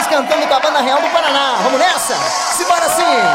cantando com a Banda Real do Paraná. Vamos nessa? Simbora sim!